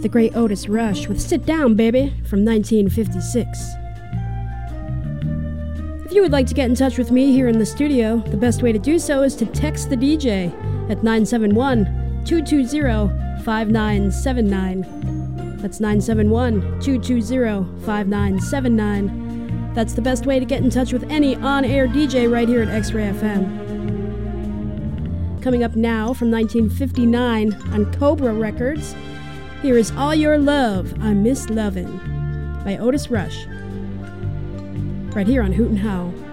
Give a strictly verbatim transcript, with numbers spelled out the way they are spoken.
the great Otis Rush with Sit Down, Baby from nineteen fifty-six. If you would like to get in touch with me here in the studio, the best way to do so is to text the D J at nine seven one, two two zero, five nine seven nine. That's nine seven one, two two zero, five nine seven nine. That's the best way to get in touch with any on-air D J right here at X-Ray F M. Coming up now from nineteen fifty-nine on Cobra Records, here is All Your Love, I Miss Lovin' by Otis Rush, right here on Hoot and Howl.